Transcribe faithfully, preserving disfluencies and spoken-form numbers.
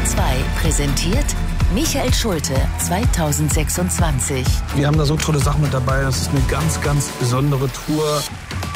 zwei präsentiert Michael Schulte zweitausendsechsundzwanzig. Wir haben da so tolle Sachen mit dabei. Das ist eine ganz, ganz besondere Tour.